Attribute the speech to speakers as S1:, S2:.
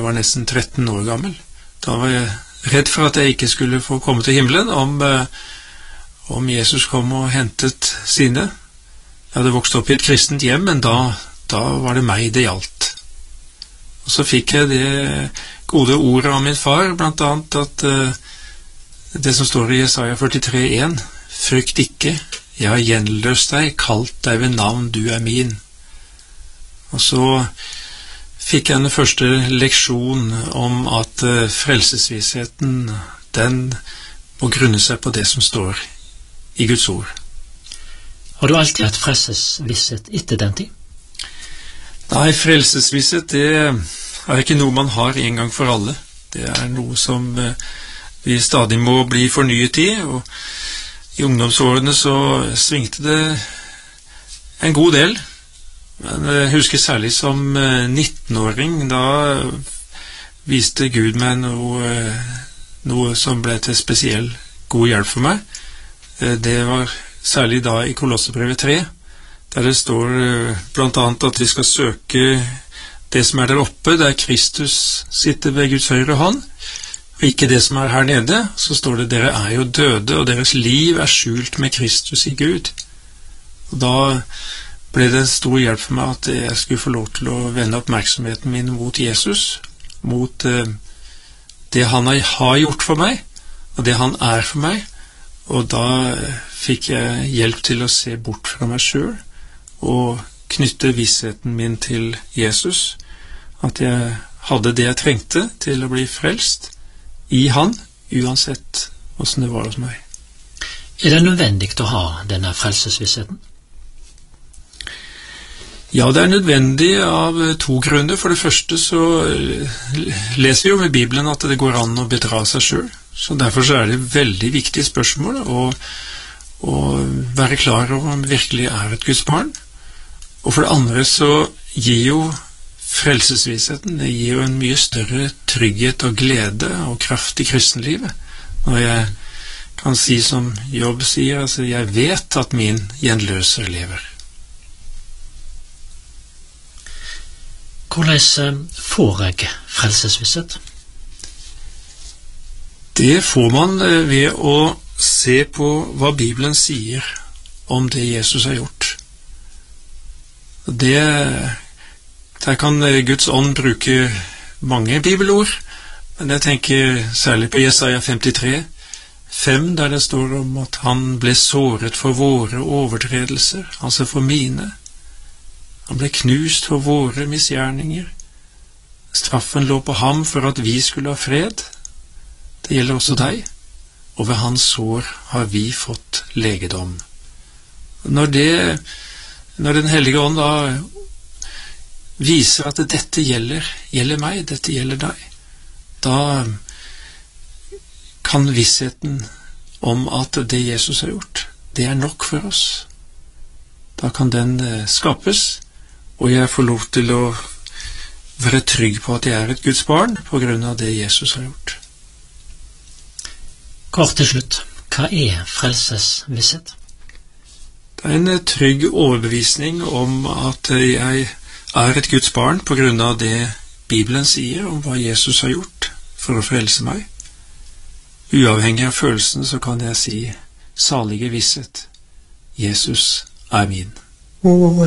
S1: var nesten 13 år gammel. Da var jeg redd for at jeg ikke skulle få komme til himmelen om Jesus kom og hentet sine. Jeg hadde vokst opp i et kristent hjem, men da var det meg det gjaldt. Og så fikk jeg det gode ordet av min far, blant annet at det som står i Jesaja 43,1, frykt ikke, jeg har gjenløst deg, kalt deg ved navn, du er min. Og så fikk jeg den første leksjon om at frelsesvissheten, den må grunne seg på det som står i Guds ord.
S2: Har du alltid hatt frelsesvisshet etter den tid?
S1: Nei, frelsesvisshet, det er ikke noe man har en gang for alle. Det er noe som vi stadig må bli fornyet i, og i ungdomsårene så svingte det en god del. Men jeg husker særlig som 19-åring, da viste Gud meg noe som ble til spesiell god hjelp for meg. Det var særlig da i Kolossebrevet 3, der det står blant annet at vi skal søke det som er der oppe, der Kristus sitter ved Guds høyre hånd, og ikke det som er her nede. Så står det, dere er jo døde, og deres liv er skjult med Kristus i Gud. Og da ble det en stor hjelp for meg at jeg skulle få lov til å vende oppmerksomheten min mot Jesus, mot det han har gjort for meg, og det han er for meg. Og da fikk jeg hjelp til å se bort fra meg selv, og knytte vissheten min til Jesus, at jeg hadde det jeg trengte til å bli frelst i han, uansett hvordan det var hos meg.
S2: Er det nødvendig å ha denne frelsesvissheten?
S1: Ja, det er nødvendig av to grunner. For det første så leser vi jo med Bibelen at det går an å bedra seg selv. Så derfor så er det veldig viktig spørsmål å være klar over om virkelig er et Guds barn. Og for det andre så gir jo frelsesvissheten, det gir jo en mye større trygghet og glede og kraft i kristenlivet. Når jeg kan si som Jobb sier, altså jeg vet at min gjenløser lever.
S2: Hvordan får jeg frelsesvisshet?
S1: Det får man ved å se på hva Bibelen sier om det Jesus har gjort. Der kan Guds ånd bruke mange bibelord, men jeg tenker særlig på Jesaja 53:5, der det står om at han ble såret for våre overtredelser, altså for mine. Han ble knust for våre misgjerninger. Straffen lå på ham for at vi skulle ha fred. Det gjelder også deg, og ved hans sår har vi fått legedom. Når Den hellige ånd da viser at dette gjelder meg, dette gjelder deg, da kan vissheten om at det Jesus har gjort, det er nok for oss. Da kan den skapes, og jeg får lov til å være trygg på at jeg er et Guds barn på grunn av det Jesus har gjort.
S2: Kort til slutt, hva er frelsesvisshet?
S1: Det er en trygg overbevisning om at jeg er et Guds barn på grunn av det Bibelen sier om hva Jesus har gjort for å frelse meg. Uavhengig av følelsen så kan jeg si salige visshet. Jesus er min.